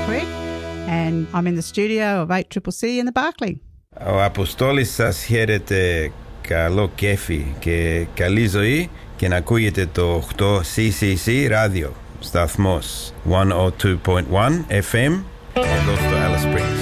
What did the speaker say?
Craig, and I'm in the studio of 8CCC in the Barclay. Ο Αποστόλης σας χαίρεται. Καλό κέφι και καλή ζωή και να ακούγεται το 8CCC ράδιο σταθμός 102.1 FM εδώ στο Alice Springs.